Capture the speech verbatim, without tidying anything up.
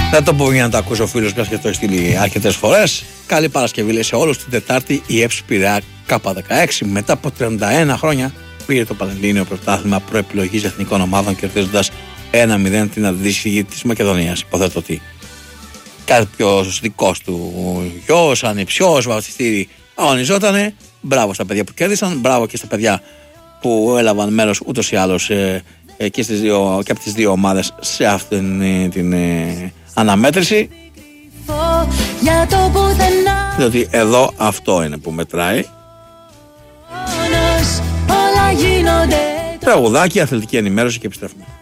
Δεν το πω για να το ακούσει ο φίλος μας και το έχει στείλει αρκετές φορές. Καλή Παρασκευή λέει σε όλους. Την Τετάρτη η ΕΦΣ Πειραιά Κάπα δεκαέξι μετά από τριάντα ένα χρόνια πήρε το Πανελλήνιο Πρωτάθλημα προεπιλογής εθνικών ομάδων, κερδίζοντας ένα μηδέν την αντίστοιχη της Μακεδονίας. Υποθέτω ότι κάποιος δικός του γιος, ανιψιός, βαφτιστήρι αγωνιζότανε. Μπράβο στα παιδιά που κέρδισαν, μπράβο και στα παιδιά που έλαβαν μέρος ούτως ή άλλως ε, ε, και, στις δύο, και από τις δύο ομάδες σε αυτήν ε, την ε, αναμέτρηση. Διότι εδώ αυτό είναι που μετράει. Τραγουδάκι, αθλητική ενημέρωση και επιστρέφουμε.